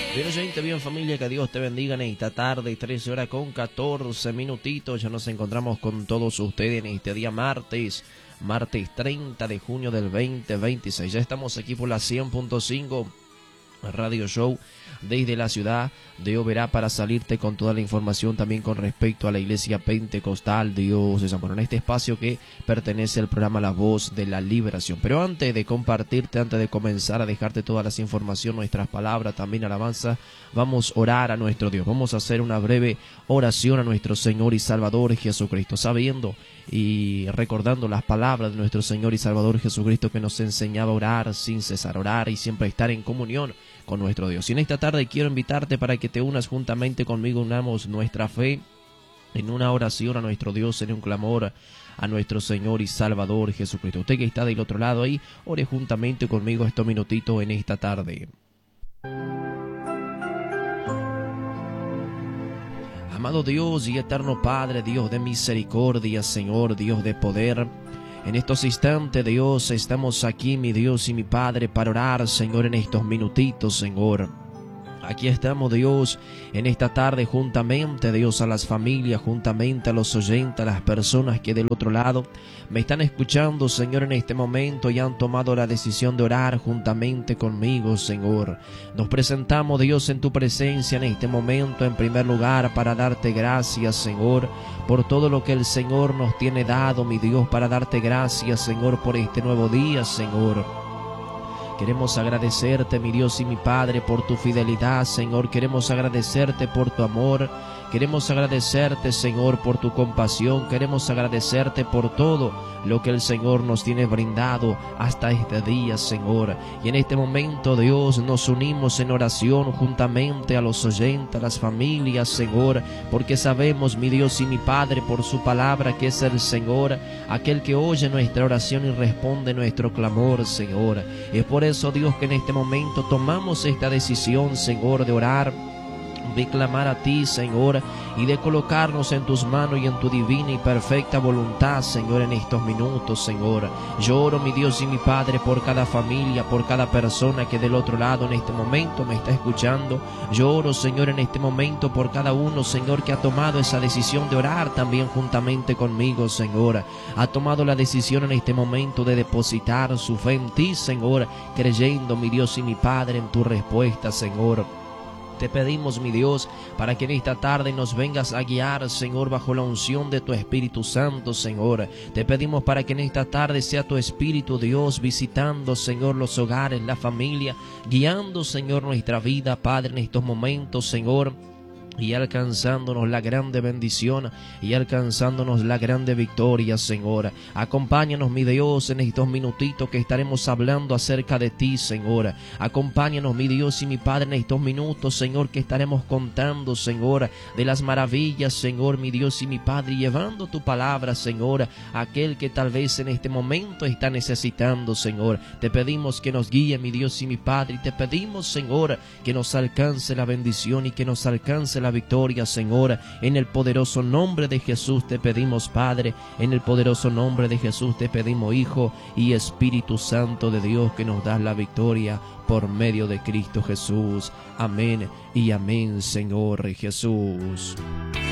Bien, gente, bien familia, que Dios te bendiga en esta tarde, 13 horas con 14 minutitos. Ya nos encontramos con todos ustedes en este día martes 30 de junio del 2026. Ya estamos aquí por la 100.5 Radio Show desde la ciudad de Oberá para salirte con toda la información también con respecto a la iglesia pentecostal Dios de San Juan, en este espacio que pertenece al programa La Voz de la Liberación. Pero antes de compartirte, antes de comenzar a dejarte todas las informaciones, nuestras palabras, también alabanza, vamos a orar a nuestro Dios. Vamos a hacer una breve oración a nuestro Señor y Salvador Jesucristo, sabiendo y recordando las palabras de nuestro Señor y Salvador Jesucristo, que nos enseñaba a orar sin cesar, orar y siempre estar en comunión con nuestro Dios. Y en esta tarde quiero invitarte para que te unas juntamente conmigo, unamos nuestra fe en una oración a nuestro Dios, en un clamor a nuestro Señor y Salvador Jesucristo. Usted que está del otro lado ahí, ore juntamente conmigo estos minutitos en esta tarde. Amado Dios y eterno Padre, Dios de misericordia, Señor, Dios de poder, en estos instantes, Dios, estamos aquí, mi Dios y mi Padre, para orar, Señor, en estos minutitos, Señor. Aquí estamos, Dios, en esta tarde juntamente, Dios, a las familias, juntamente a los oyentes, a las personas que del otro lado me están escuchando, Señor, en este momento y han tomado la decisión de orar juntamente conmigo, Señor. Nos presentamos, Dios, en tu presencia en este momento, en primer lugar, para darte gracias, Señor, por todo lo que el Señor nos tiene dado, mi Dios, para darte gracias, Señor, por este nuevo día, Señor. Queremos agradecerte, mi Dios y mi Padre, por tu fidelidad, Señor. Queremos agradecerte por tu amor. Queremos agradecerte, Señor, por tu compasión. Queremos agradecerte por todo lo que el Señor nos tiene brindado hasta este día, Señor. Y en este momento, Dios, nos unimos en oración juntamente a los oyentes, a las familias, Señor, porque sabemos, mi Dios y mi Padre, por su palabra, que es el Señor, aquel que oye nuestra oración y responde nuestro clamor, Señor. Es por eso, Dios, que en este momento tomamos esta decisión, Señor, de orar, de clamar a ti, Señor, y de colocarnos en tus manos y en tu divina y perfecta voluntad, Señor, en estos minutos, Señor. Yo oro, mi Dios y mi Padre, por cada familia, por cada persona que del otro lado en este momento me está escuchando. Yo oro, Señor, en este momento por cada uno, Señor, que ha tomado esa decisión de orar también juntamente conmigo, Señor. Ha tomado la decisión en este momento de depositar su fe en ti, Señor, creyendo, mi Dios y mi Padre, en tu respuesta, Señor. Te pedimos, mi Dios, para que en esta tarde nos vengas a guiar, Señor, bajo la unción de tu Espíritu Santo, Señor. Te pedimos para que en esta tarde sea tu Espíritu, Dios, visitando, Señor, los hogares, la familia, guiando, Señor, nuestra vida, Padre, en estos momentos, Señor, y alcanzándonos la grande bendición y alcanzándonos la grande victoria, Señor. Acompáñanos, mi Dios, en estos minutitos que estaremos hablando acerca de ti, Señor. Acompáñanos, mi Dios y mi Padre, en estos minutos, Señor, que estaremos contando, Señor, de las maravillas, Señor, mi Dios y mi Padre, llevando tu palabra, Señor, a aquel que tal vez en este momento está necesitando, Señor. Te pedimos que nos guíe, mi Dios y mi Padre, y te pedimos, Señor, que nos alcance la bendición y que nos alcance la victoria, Señor. En el poderoso nombre de Jesús te pedimos, Padre. En el poderoso nombre de Jesús te pedimos, Hijo y Espíritu Santo de Dios, que nos das la victoria por medio de Cristo Jesús. Amén y amén, Señor Jesús.